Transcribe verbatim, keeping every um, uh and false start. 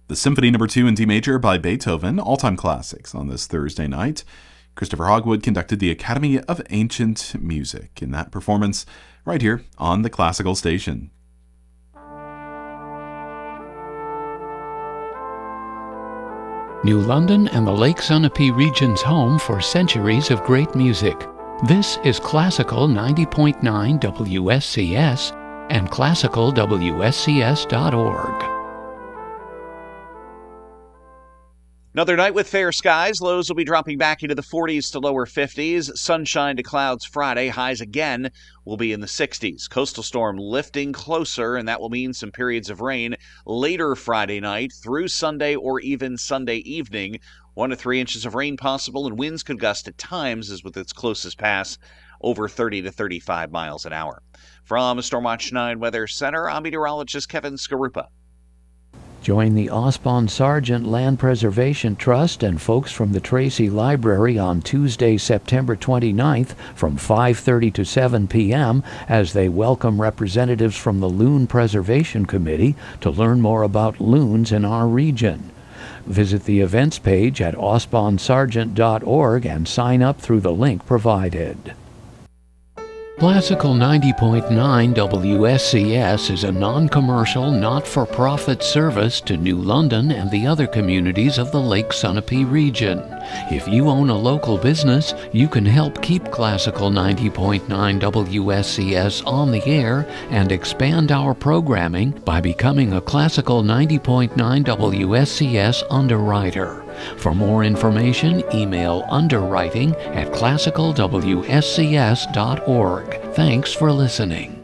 The Symphony Number two in D Major by Beethoven, all-time classics on this Thursday night. Christopher Hogwood conducted the Academy of Ancient Music in that performance right here on the Classical Station. New London and the Lake Sunapee region's home for centuries of great music. This is Classical ninety point nine W S C S and classical W S C S dot org. Another night with fair skies. Lows will be dropping back into the forties to lower fifties. Sunshine to clouds Friday. Highs again will be in the sixties. Coastal storm lifting closer, and that will mean some periods of rain later Friday night through Sunday or even Sunday evening. One to three inches of rain possible, and winds could gust at times, as with its closest pass, over thirty to thirty-five miles an hour. From Stormwatch nine Weather Center, I'm meteorologist Kevin Skarupa. Join the Osbon Sargent Land Preservation Trust and folks from the Tracy Library on Tuesday, September twenty-ninth from five thirty to seven p.m. as they welcome representatives from the Loon Preservation Committee to learn more about loons in our region. Visit the events page at osbon sargent dot org and sign up through the link provided. Classical ninety point nine W S C S is a non-commercial, not-for-profit service to New London and the other communities of the Lake Sunapee region. If you own a local business, you can help keep Classical ninety point nine W S C S on the air and expand our programming by becoming a Classical ninety point nine W S C S underwriter. For more information, email underwriting at classical W S C S dot org. Thanks for listening.